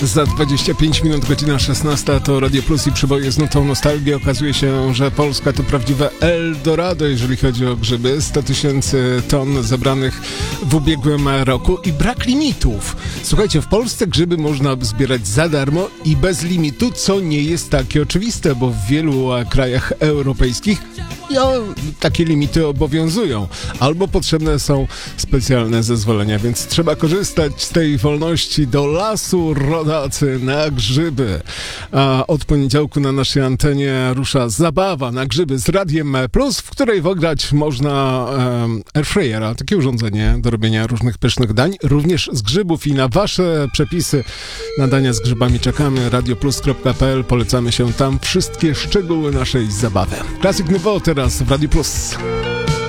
Za 25 minut, godzina 16, to Radio Plus i Przeboje z nutą nostalgii. Okazuje się, że Polska to prawdziwe Eldorado, jeżeli chodzi o grzyby. 100 tysięcy ton zebranych w ubiegłym roku i brak limitów. Słuchajcie, w Polsce grzyby można zbierać za darmo i bez limitu, co nie jest takie oczywiste, bo w wielu krajach europejskich takie limity obowiązują. Albo potrzebne są specjalne zezwolenia, więc trzeba korzystać z tej wolności. Do lasu, rodacy, na grzyby. A od poniedziałku na naszej antenie rusza zabawa na grzyby z Radiem Plus, w której wograć można airfryera, takie urządzenie do robienia różnych pysznych dań, również z grzybów, i na wasze przepisy na dania z grzybami czekamy. radioplus.pl, polecamy się tam wszystkie szczegóły naszej zabawy. Classic Nouveau teraz w Radio Plus.